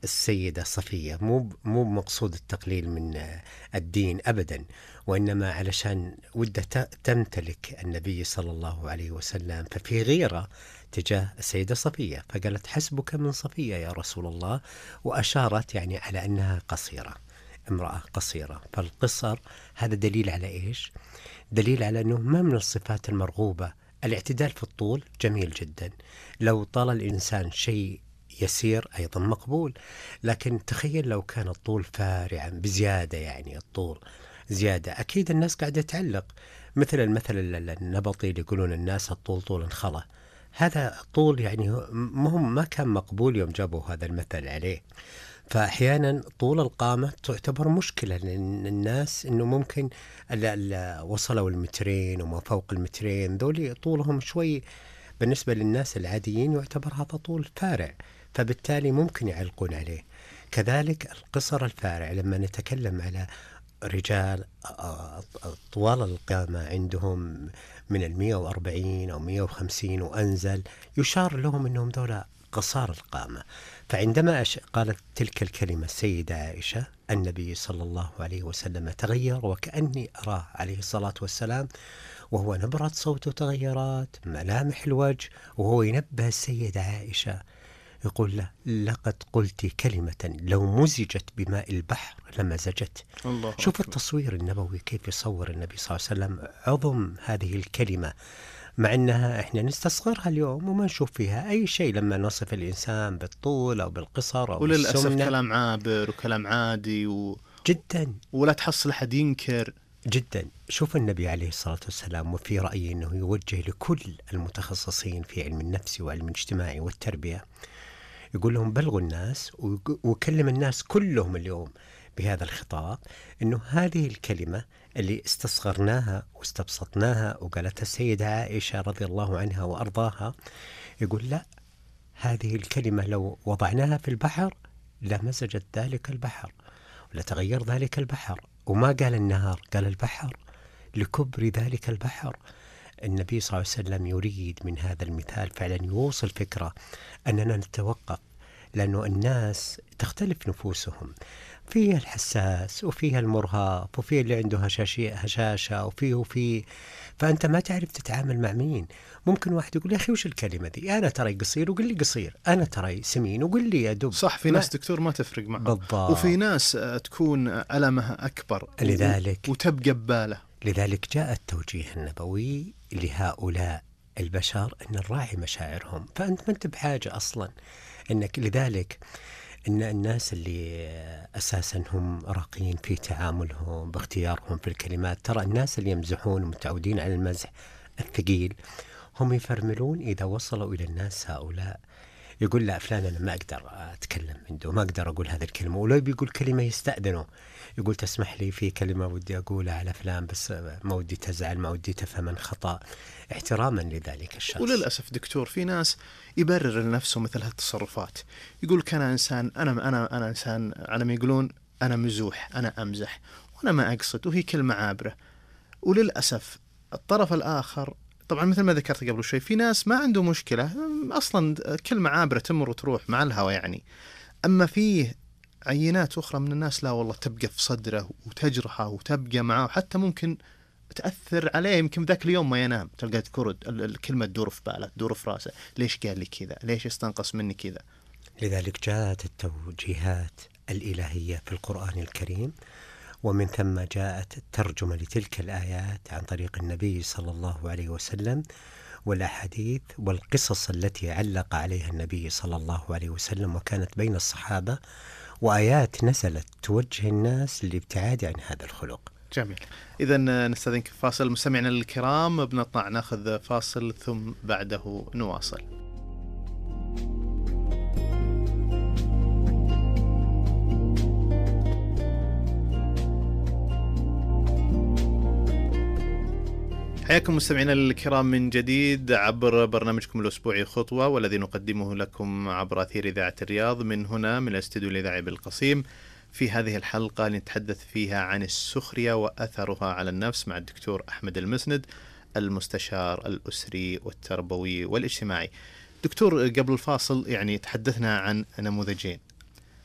السيدة صفية مو مقصود التقليل من الدين أبدا، وإنما علشان ودها تمتلك النبي صلى الله عليه وسلم، ففي غيرة تجاه السيدة صفية، فقالت حسبك من صفية يا رسول الله، وأشارت يعني على أنها قصيرة، امرأة قصيرة. فالقصر هذا دليل على إيش؟ دليل على أنه ما من الصفات المرغوبة. الاعتدال في الطول جميل جدا، لو طال الإنسان شيء يسير أيضا مقبول، لكن تخيل لو كان الطول فارعا بزيادة، يعني الطول زيادة، أكيد الناس قاعدة تعلق، مثل المثل النبطي اللي يقولون الناس الطول طول انخلى. هذا طول يعني ما كان مقبول يوم جابوا هذا المثل عليه. فأحيانا طول القامة تعتبر مشكلة، لأن الناس إنه ممكن وصلوا المترين وما فوق المترين، ذولي طولهم شوي بالنسبة للناس العاديين يعتبر هذا طول فارع، فبالتالي ممكن يعلقون عليه. كذلك القصر الفارع، لما نتكلم على رجال طوال القامة عندهم من 140 أو 150 وأنزل، يشار لهم أنهم ذولا قصار القامة. فعندما قالت تلك الكلمة السيدة عائشة، النبي صلى الله عليه وسلم تغير، وكأني أراه عليه الصلاة والسلام وهو نبرة صوته تغيرات، ملامح الوجه، وهو ينبه السيدة عائشة يقول له لقد قلت كلمة لو مزجت بماء البحر لمزجت. الله شوف أكبر. التصوير النبوي كيف يصور النبي صلى الله عليه وسلم عظم هذه الكلمة، مع أنها إحنا نستصغرها اليوم وما نشوف فيها أي شيء لما نصف الإنسان بالطول أو بالقصر أو وللأسف بالسمنة. كلام عابر وكلام عادي جدا ولا تحصل أحد ينكر. جدا. شوف النبي عليه الصلاة والسلام، وفي رأيي أنه يوجه لكل المتخصصين في علم النفس وعلم الاجتماع والتربية، يقول لهم بلغوا الناس وكلم الناس كلهم اليوم بهذا الخطاب، أنه هذه الكلمة اللي استصغرناها واستبسطناها وقالتها السيدة عائشة رضي الله عنها وأرضاها، يقول لا، هذه الكلمة لو وضعناها في البحر لمزجت ذلك البحر ولتغير ذلك البحر. وما قال النهر، قال البحر، لكبر ذلك البحر. النبي صلى الله عليه وسلم يريد من هذا المثال فعلا يوصل فكرة أننا نتوقف، لأنه الناس تختلف نفوسهم، فيها الحساس وفيها المرهف وفيها اللي عنده هشاشة وفيه، فأنت ما تعرف تتعامل مع مين. ممكن واحد يقول يا أخي وش الكلمة دي، أنا ترى قصير وقل لي قصير، أنا ترى سمين وقل لي أدب. صح، في ناس دكتور ما تفرق معه. بالضبط. وفي ناس تكون ألمها أكبر وتبقى بباله. لذلك جاء التوجيه النبوي لهؤلاء البشر أن نراعي مشاعرهم، فأنت ما أنت بحاجة أصلا أنك، لذلك أن الناس اللي أساسا هم راقين في تعاملهم باختيارهم في الكلمات، ترى الناس اللي يمزحون ومتعودين على المزح الثقيل هم يفرملون إذا وصلوا إلى الناس هؤلاء. يقول لا فلان أنا ما أقدر أتكلم عنده، ما أقدر أقول هذه الكلمة، ولو بيقول كلمة يستأذنه، يقول تسمح لي في كلمة ودي أقولها على فلان بس ما ودي تزعل، ما ودي تفهم خطأ، احتراما لذلك الشخص. وللأسف دكتور في ناس يبرر لنفسه مثل هالتصرفات، يقول كان إنسان، أنا إنسان، على ما يقولون أنا مزوح، أنا أمزح وأنا ما أقصد، وهي كلمة عابرة. وللأسف الطرف الآخر طبعا مثل ما ذكرت قبل شوي، في ناس ما عنده مشكلة أصلا، كلمة عابرة تمر وتروح مع الهوى يعني. أما فيه عينات أخرى من الناس لا والله تبقى في صدره وتجرحه وتبقى معه، حتى ممكن تأثر عليه، يمكن ذاك اليوم ما ينام، تلقى تكرد الكلمة تدور في باله، تدور في راسه، ليش قال لي كذا، ليش استنقص مني كذا. لذلك جاءت التوجيهات الإلهية في القرآن الكريم، ومن ثم جاءت الترجمة لتلك الآيات عن طريق النبي صلى الله عليه وسلم، والأحاديث والقصص التي علق عليها النبي صلى الله عليه وسلم وكانت بين الصحابة، وآيات نزلت توجه الناس للابتعاد عن هذا الخلق. جميل. إذا نستأذنك فاصل. مستمعنا الكرام بنطلع ناخذ فاصل ثم بعده نواصل. حياكم مستمعينا الكرام من جديد عبر برنامجكم الأسبوعي خطوة، والذي نقدمه لكم عبر أثير إذاعة الرياض من هنا من الاستوديو الإذاعي بالقصيم. في هذه الحلقة نتحدث فيها عن السخرية وأثرها على النفس مع الدكتور أحمد المسند، المستشار الأسري والتربوي والاجتماعي. دكتور قبل الفاصل يعني تحدثنا عن نموذجين،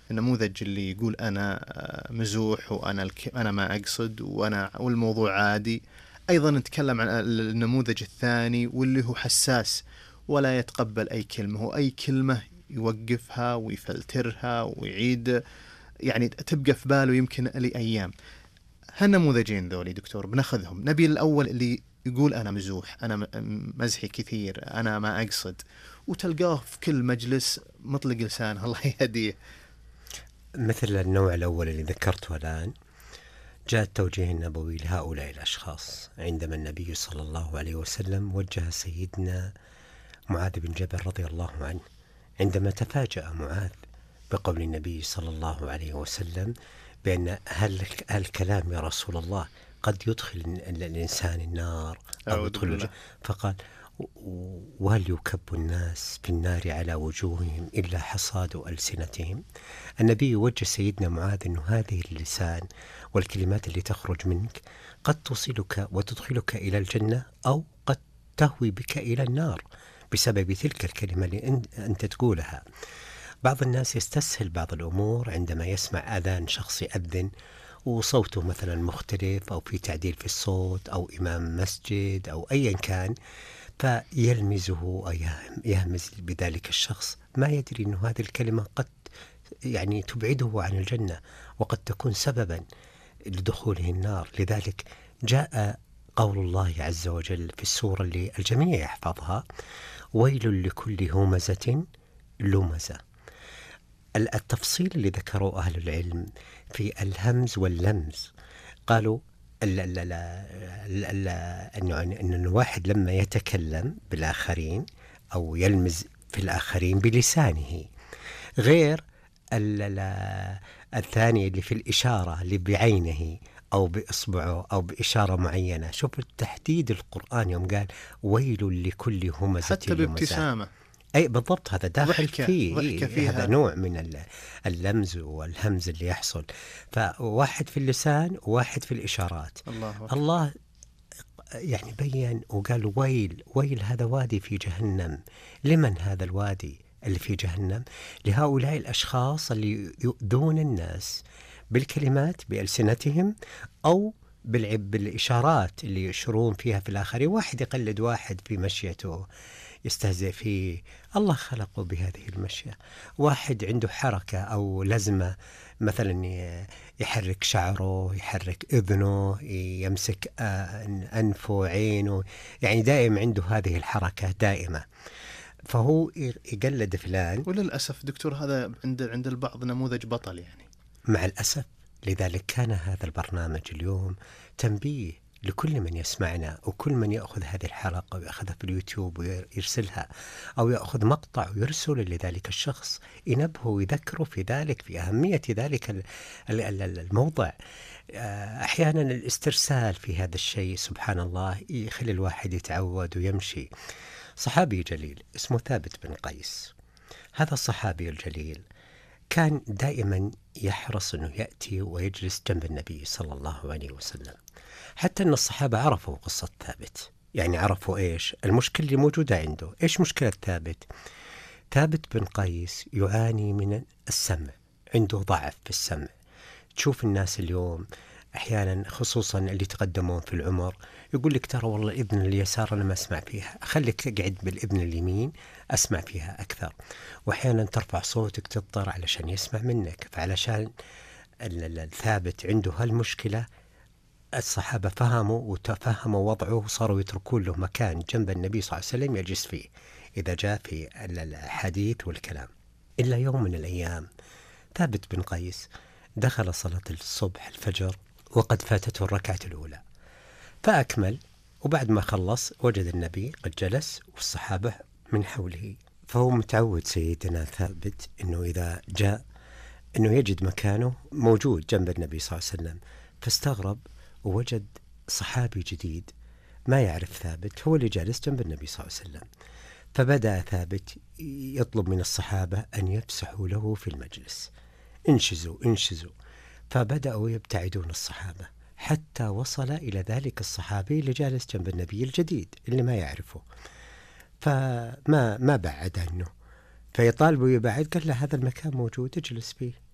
النموذج اللي يقول أنا مزوح وأنا أنا ما أقصد والموضوع عادي. أيضا نتكلم عن النموذج الثاني واللي هو حساس ولا يتقبل أي كلمة، وأي كلمة يوقفها ويفلترها ويعيد، يعني تبقى في باله يمكن لأيام. هالنموذجين ذولي دكتور بناخذهم. نبي الأول اللي يقول أنا مزوح، أنا مزحي كثير، أنا ما أقصد، وتلقاه في كل مجلس مطلق لسانه الله يهديه. مثل النوع الأول اللي ذكرته الآن، جاء التوجيه النبوي لهؤلاء الأشخاص عندما النبي صلى الله عليه وسلم وجه سيدنا معاذ بن جبل رضي الله عنه، عندما تفاجأ معاذ بقول النبي صلى الله عليه وسلم بأن هالكلام يا رسول الله قد يدخل الإنسان النار أو يدخل، فقال وهل يكب الناس في النار على وجوههم إلا حصاد ألسنتهم. النبي يوجه سيدنا معاذ أنه هذه اللسان والكلمات اللي تخرج منك قد توصلك وتدخلك إلى الجنة أو قد تهوي بك إلى النار بسبب تلك الكلمة اللي أنت تقولها. بعض الناس يستسهل بعض الأمور عندما يسمع أذان شخص يأذن وصوته مثلا مختلف أو في تعديل في الصوت أو إمام مسجد أو أيا كان، فيلمزه أو يهمز بذلك الشخص، ما يدري أن هذه الكلمة قد يعني تبعده عن الجنة وقد تكون سببا لدخوله النار. لذلك جاء قول الله عز وجل في السورة اللي الجميع يحفظها: ويل لكل همزة لمزة. التفصيل اللي ذكروا أهل العلم في الهمز واللمز، قالوا أن الواحد لما يتكلم بالآخرين أو يلمز في الآخرين بلسانه، غير الثاني اللي في الإشارة اللي بعينه أو بإصبعه أو بإشارة معينة. شوف التحديد القرآن يوم قال ويل لكل همزة حتى بابتسامة، أي بالضبط، هذا داخل فيه هذا نوع من اللمز والهمز اللي يحصل. فواحد في اللسان وواحد في الإشارات. الله يعني بين وقال ويل هذا وادي في جهنم. لمن هذا الوادي اللي في جهنم؟ لهؤلاء الأشخاص اللي يؤذون الناس بالكلمات بألسنتهم أو بالإشارات اللي يشرون فيها في الآخرين. واحد يقلد واحد في مشيته يستهزئ فيه، الله خلقه بهذه المشية. واحد عنده حركة أو لزمة، مثلا يحرك شعره، يحرك أذنه، يمسك أنفه، عينه، يعني دائم عنده هذه الحركة دائمة، فهو يقلد فلان. وللأسف دكتور هذا عند البعض نموذج بطل يعني، مع الأسف. لذلك كان هذا البرنامج اليوم تنبيه لكل من يسمعنا وكل من يأخذ هذه الحلقة ويأخذها في اليوتيوب ويرسلها أو يأخذ مقطع ويرسل لذلك الشخص، ينبهه ويذكره في ذلك، في أهمية ذلك الموضع. أحيانا الاسترسال في هذا الشيء سبحان الله يخلي الواحد يتعود ويمشي. صحابي جليل اسمه ثابت بن قيس، هذا الصحابي الجليل كان دائما يحرص أنه يأتي ويجلس جنب النبي صلى الله عليه وسلم، حتى أن الصحابة عرفوا قصة ثابت، يعني عرفوا إيش المشكلة اللي موجودة عنده. إيش مشكلة ثابت؟ ثابت بن قيس يعاني من السمع، عنده ضعف في السمع. تشوف الناس اليوم أحيانا خصوصا اللي تقدمون في العمر يقول لك ترى والله الإذن اليسار أنا ما أسمع فيها، خليك تقعد بالإذن اليمين أسمع فيها أكثر. وأحيانا ترفع صوتك تضطر علشان يسمع منك. فعلشان الثابت عنده هالمشكلة، الصحابة فهموا وتفهموا وضعه وصاروا يتركون له مكان جنب النبي صلى الله عليه وسلم يجلس فيه إذا جاء في الحديث والكلام. إلا يوم من الأيام ثابت بن قيس دخل صلاة الصبح الفجر وقد فاتته الركعة الأولى، فأكمل، وبعد ما خلص وجد النبي قد جلس والصحابة من حوله. فهو متعود سيدنا ثابت أنه إذا جاء أنه يجد مكانه موجود جنب النبي صلى الله عليه وسلم، فاستغرب ووجد صحابي جديد ما يعرف ثابت هو اللي جالس جنب النبي صلى الله عليه وسلم. فبدأ ثابت يطلب من الصحابة أن يفسحوا له في المجلس، انشزوا. فبدأوا يبتعدون الصحابة حتى وصل إلى ذلك الصحابي اللي جالس جنب النبي الجديد اللي ما يعرفه، فما بعد عنه، فيطالبوا يبعد. قال له هذا المكان موجود اجلس فيه.